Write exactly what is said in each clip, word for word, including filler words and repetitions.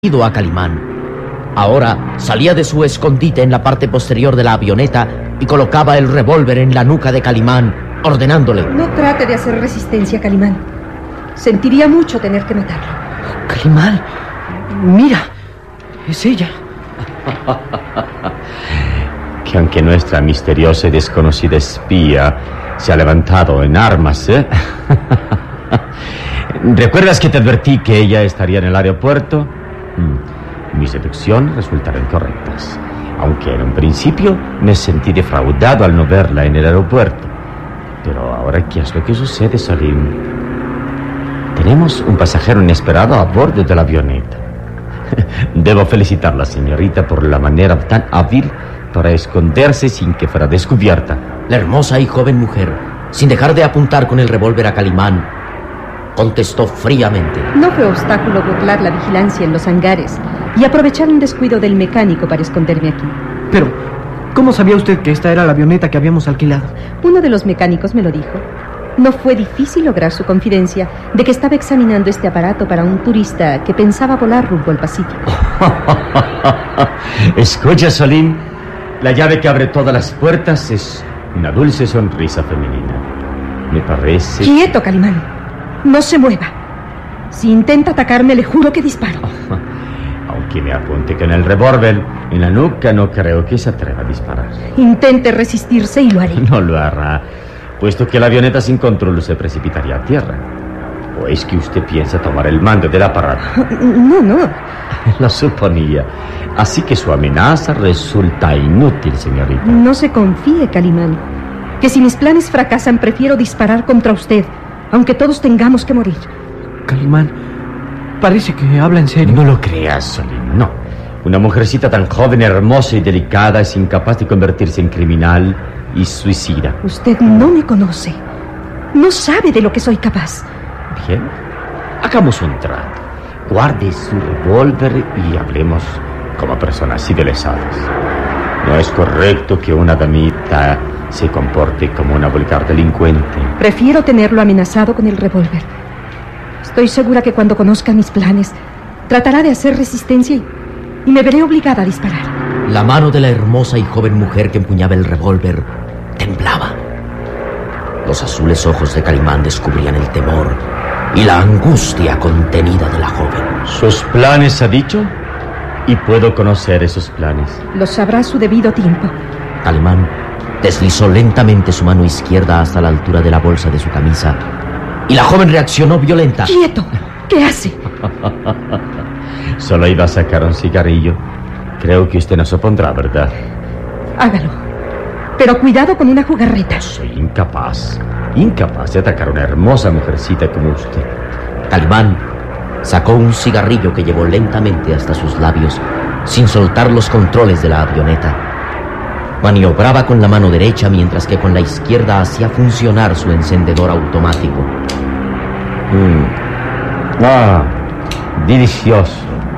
ido a Calimán. Ahora salía de su escondite en la parte posterior de la avioneta y colocaba el revólver en la nuca de Calimán, ordenándole: no trate de hacer resistencia, Calimán. Sentiría mucho tener que matarlo. Calimán, mira, es ella. Que aunque nuestra misteriosa y desconocida espía se ha levantado en armas, ¿eh? ¿Recuerdas que te advertí que ella estaría en el aeropuerto? Mm. Mis deducciones resultaron correctas, aunque en un principio me sentí defraudado al no verla en el aeropuerto. Pero ahora, ¿qué es lo que sucede, Salim? Tenemos un pasajero inesperado a bordo de la avioneta. Debo felicitar a la señorita por la manera tan hábil para esconderse sin que fuera descubierta. La hermosa y joven mujer, sin dejar de apuntar con el revólver a Calimán, contestó fríamente: no fue obstáculo burlar la vigilancia en los hangares y aprovechar un descuido del mecánico para esconderme aquí. Pero, ¿cómo sabía usted que esta era la avioneta que habíamos alquilado? Uno de los mecánicos me lo dijo. No fue difícil lograr su confidencia de que estaba examinando este aparato para un turista que pensaba volar rumbo al Pacífico. Escucha, Salim, la llave que abre todas las puertas es una dulce sonrisa femenina. Me parece... ¡Quieto, Calimán! No se mueva. Si intenta atacarme, le juro que disparo. Aunque me apunte con el revólver en la nuca, no creo que se atreva a disparar. Intente resistirse y lo haré. No lo hará, puesto que la avioneta sin control se precipitaría a tierra. ¿O es que usted piensa tomar el mando del aparato? No, no. Lo suponía. Así que su amenaza resulta inútil, señorita. No se confíe, Calimán. Que si mis planes fracasan, prefiero disparar contra usted, aunque todos tengamos que morir. Calimán, parece que habla en serio. No lo creas, Salim, no. Una mujercita tan joven, hermosa y delicada es incapaz de convertirse en criminal y suicida. Usted no me conoce. No sabe de lo que soy capaz. Bien, hagamos un trato. Guarde su revólver y hablemos como personas civilizadas. No es correcto que una damita se comporte como una vulgar delincuente. Prefiero tenerlo amenazado con el revólver. Estoy segura que cuando conozca mis planes, tratará de hacer resistencia y, y me veré obligada a disparar. La mano de la hermosa y joven mujer que empuñaba el revólver temblaba. Los azules ojos de Calimán descubrían el temor y la angustia contenida de la joven. ¿Sus planes, ha dicho? Y puedo conocer esos planes. Lo sabrá a su debido tiempo. Calimán deslizó lentamente su mano izquierda hasta la altura de la bolsa de su camisa y la joven reaccionó violenta. ¡Quieto! ¿Qué hace? Solo iba a sacar un cigarrillo. Creo que usted no se opondrá, ¿verdad? Hágalo. Pero cuidado con una jugarreta. Soy incapaz, incapaz de atacar a una hermosa mujercita como usted. Calimán sacó un cigarrillo que llevó lentamente hasta sus labios, sin soltar los controles de la avioneta. Maniobraba con la mano derecha, mientras que con la izquierda hacía funcionar su encendedor automático. Mm. Ah, delicioso.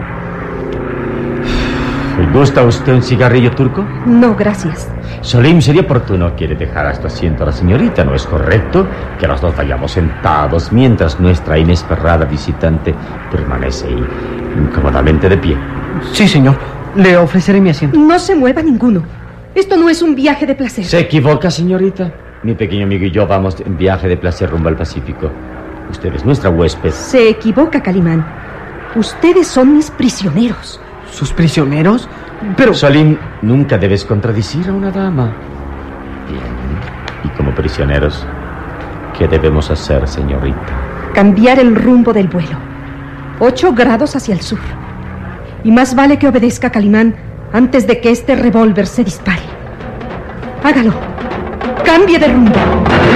¿Le gusta a usted un cigarrillo turco? No, gracias. Salim, sería oportuno. Quiere dejar a su asiento a la señorita. ¿No es correcto que los dos vayamos sentados mientras nuestra inesperada visitante permanece incómodamente de pie? Sí, señor. Le ofreceré mi asiento. No se mueva ninguno. Esto no es un viaje de placer. ¿Se equivoca, señorita? Mi pequeño amigo y yo vamos en viaje de placer rumbo al Pacífico. Usted es nuestra huésped. Se equivoca, Calimán. Ustedes son mis prisioneros. ¿Sus prisioneros? Pero... Salim, nunca debes contradecir a una dama. Bien. Y como prisioneros, ¿qué debemos hacer, señorita? Cambiar el rumbo del vuelo. Ocho grados hacia el sur. Y más vale que obedezca a Calimán antes de que este revólver se dispare. Hágalo. Cambie de rumbo.